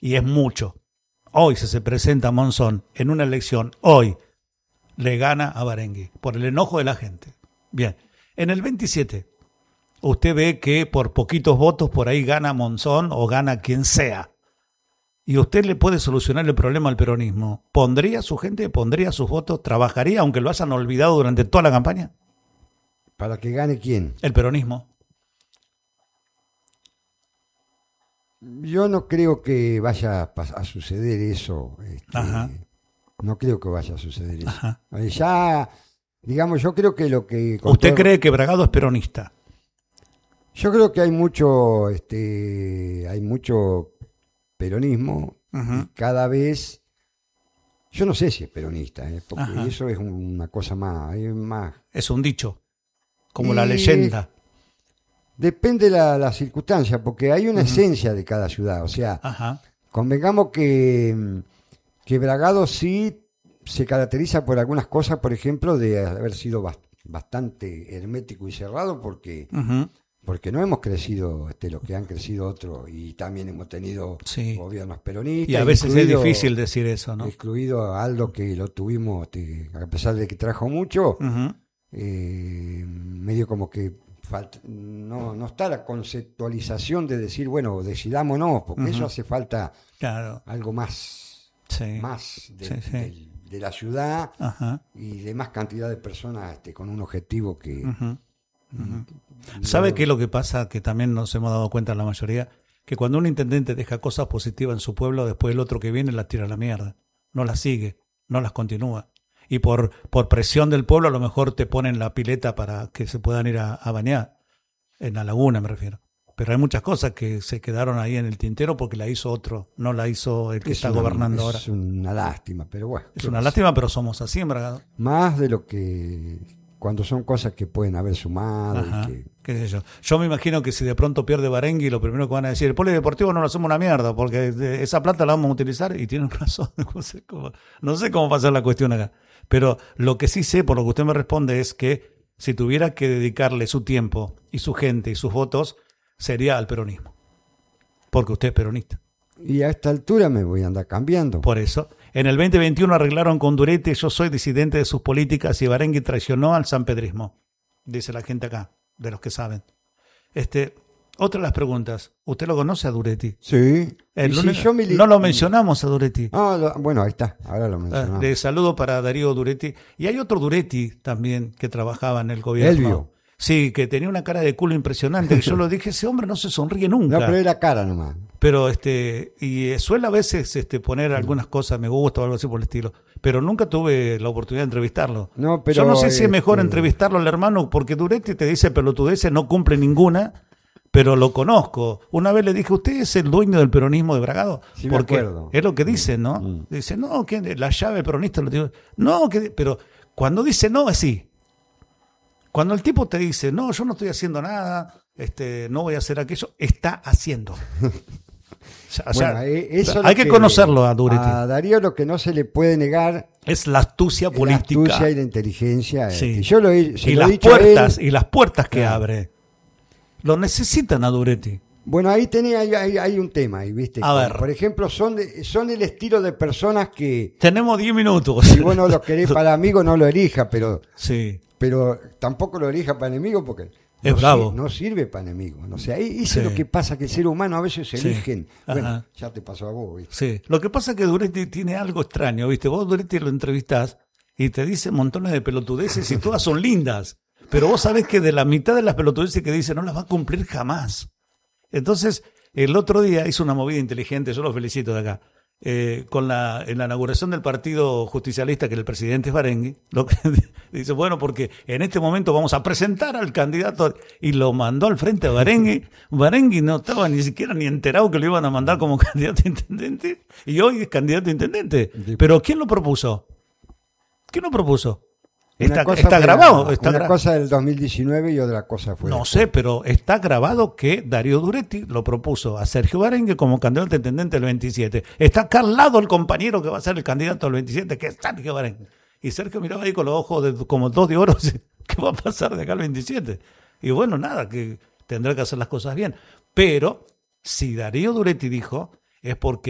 y es mucho. Hoy si se presenta Monzón en una elección, hoy le gana a Barengui por el enojo de la gente. Bien, en el 27 usted ve que por poquitos votos por ahí gana Monzón o gana quien sea. Y usted le puede solucionar el problema al peronismo. ¿Pondría a su gente, pondría sus votos, trabajaría aunque lo hayan olvidado durante toda la campaña? ¿Para que gane quién? El peronismo. Yo no creo que vaya a suceder eso. No creo que vaya a suceder eso. Ajá. Ya, digamos, yo creo que lo que... ¿Usted cree que Bragado es peronista? Yo creo que hay mucho peronismo y cada vez... Yo no sé si es peronista, porque eso es una cosa más... Es un dicho, como la leyenda. Depende de la circunstancia, porque hay una esencia de cada ciudad. O sea, convengamos que Bragado sí se caracteriza por algunas cosas, por ejemplo, de haber sido bastante hermético y cerrado, porque no hemos crecido lo que han crecido otros, y también hemos tenido gobiernos peronistas. Y a veces es difícil decir eso, ¿no? Excluido a Aldo, que lo tuvimos, a pesar de que trajo mucho, medio como que no está la conceptualización de decir, bueno, decidámonos, porque eso hace falta algo más, de la ciudad y de más cantidad de personas con un objetivo que... ¿Sabe qué es lo que pasa? Que también nos hemos dado cuenta la mayoría, que cuando un intendente deja cosas positivas en su pueblo, después el otro que viene las tira a la mierda, no las sigue, no las continúa. Y por presión del pueblo a lo mejor te ponen la pileta para que se puedan ir a bañar, en la laguna me refiero. Pero hay muchas cosas que se quedaron ahí en el tintero porque la hizo otro, no la hizo el que está gobernando ahora. Es una lástima, pero bueno. Es una lástima, pero somos así en Bragado. Más de lo que... cuando son cosas que pueden haber sumado. Qué sé yo. Yo me imagino que si de pronto pierde Barengui, lo primero que van a decir, el polideportivo no lo hacemos una mierda, porque esa plata la vamos a utilizar, y tienen razón. No sé cómo va a ser la cuestión acá. Pero lo que sí sé, por lo que usted me responde, es que si tuviera que dedicarle su tiempo y su gente y sus votos, sería al peronismo. Porque usted es peronista. Y a esta altura me voy a andar cambiando. Por eso. En el 2021 arreglaron con Duretti, yo soy disidente de sus políticas y Barengui traicionó al sanpedrismo. Dice la gente acá, de los que saben. Otra de las preguntas. ¿Usted lo conoce a Duretti? Sí. No lo mencionamos a Duretti. Bueno, ahí está. Ahora lo mencionamos. De saludo para Darío Duretti. Y hay otro Duretti también que trabajaba en el gobierno. Elvio. Sí, que tenía una cara de culo impresionante. Que yo lo dije, ese hombre no se sonríe nunca. No, pero era cara nomás. Pero y suele a veces poner algunas cosas, me gusta o algo así por el estilo, pero nunca tuve la oportunidad de entrevistarlo. No, pero yo no sé si es mejor entrevistarlo al hermano, porque Duretti te dice pelotudeces, no cumple ninguna, pero lo conozco. Una vez le dije, ¿usted es el dueño del peronismo de Bragado? Sí, porque me acuerdo. es lo que dice, ¿no? Dice, no, que la llave peronista lo digo. No, pero cuando dice no, es sí. Cuando el tipo te dice, no, yo no estoy haciendo nada, no voy a hacer aquello, está haciendo. O sea, eso hay que conocerlo a Duretti. A Darío lo que no se le puede negar es la astucia política. La astucia y la inteligencia. Sí. Yo y las puertas que abre. Lo necesitan a Duretti. Bueno, ahí hay un tema, ahí, ¿viste? A ver. Por ejemplo, son el estilo de personas que... Tenemos 10 minutos. Si vos no los querés para amigos, no lo elija, pero... Sí. Pero tampoco lo elija para enemigo porque... Es bravo. No sirve para enemigos. O sea, eso es lo que pasa, que el ser humano a veces se eligen. Bueno, Ajá. ya te pasó a vos, ¿viste? Sí. Lo que pasa es que Duretti tiene algo extraño, ¿viste? Vos Duretti lo entrevistás y te dice montones de pelotudeces y todas son lindas. Pero vos sabés que de la mitad de las pelotudeces que dice no las va a cumplir jamás. Entonces, el otro día hizo una movida inteligente, yo lo felicito de acá. En la inauguración del partido justicialista, que el presidente es Barengui, dice, bueno, porque en este momento vamos a presentar al candidato, y lo mandó al frente a Barengui. Barengui no estaba ni siquiera ni enterado que lo iban a mandar como candidato a intendente, y hoy es candidato a intendente. Pero ¿quién lo propuso? ¿Quién lo propuso? Está grabado. Una cosa del 2019 y otra cosa fue... No sé, pero está grabado que Darío Duretti lo propuso a Sergio Barengui como candidato a intendente del 27. Está acá al lado el compañero que va a ser el candidato al 27, que es Sergio Barengui. Y Sergio miraba ahí con los ojos como dos de oro, ¿qué va a pasar de acá al 27? Y bueno, nada, que tendrá que hacer las cosas bien. Pero si Darío Duretti dijo, es porque